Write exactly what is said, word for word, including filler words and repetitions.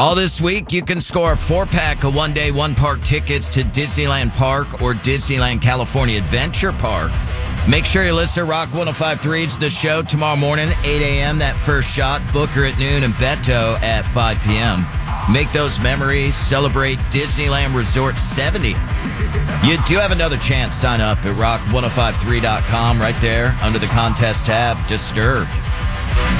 All this week, you can score a four-pack of one-day, one-park tickets to Disneyland Park or Disneyland California Adventure Park. Make sure you listen to Rock one oh five point three. It's the show tomorrow morning, eight a.m. That first shot, Booker at noon, and Beto at five p.m. Make those memories. Celebrate Disneyland Resort seventy. You do have another chance. Sign up at rock one oh five three dot com right there under the contest tab. Disturbed.